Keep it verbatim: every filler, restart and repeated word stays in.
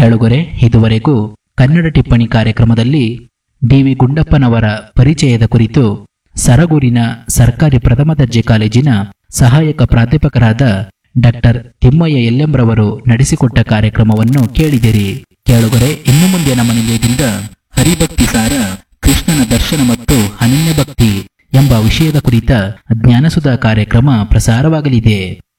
ಕೇಳುಗರೆ, ಇದುವರೆಗೂ ಕನ್ನಡ ಟಿಪ್ಪಣಿ ಕಾರ್ಯಕ್ರಮದಲ್ಲಿ ಡಿ ವಿ ಗುಂಡಪ್ಪನವರ ಪರಿಚಯದ ಕುರಿತು ಸರಗೂರಿನ ಸರ್ಕಾರಿ ಪ್ರಥಮ ದರ್ಜೆ ಕಾಲೇಜಿನ ಸಹಾಯಕ ಪ್ರಾಧ್ಯಾಪಕರಾದ ಡಾಕ್ಟರ್ ತಿಮ್ಮಯ್ಯ ಎಲ್ಲೆಂಬ್ರವರು ನಡೆಸಿಕೊಟ್ಟ ಕಾರ್ಯಕ್ರಮವನ್ನು ಕೇಳಿದಿರಿ. ಕೇಳುಗರೆ, ಇನ್ನು ಮುಂದೆ ನಮ್ಮ ನಿಲಯದಿಂದ ಹರಿಭಕ್ತಿ ಸಾರ, ಕೃಷ್ಣನ ದರ್ಶನ ಮತ್ತು ಅನನ್ಯ ಭಕ್ತಿ ಎಂಬ ವಿಷಯದ ಕುರಿತ ಜ್ಞಾನಸುಧಾ ಕಾರ್ಯಕ್ರಮ ಪ್ರಸಾರವಾಗಲಿದೆ.